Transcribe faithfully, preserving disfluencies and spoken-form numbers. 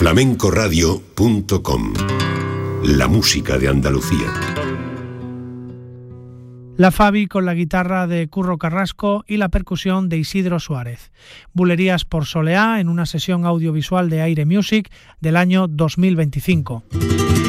flamencoradio punto com. La música de Andalucía. La Fabi con la guitarra de Curro Carrasco y la percusión de Isidro Suárez. Bulerías por Soleá en una sesión audiovisual de Aire Music del año dos mil veinticinco.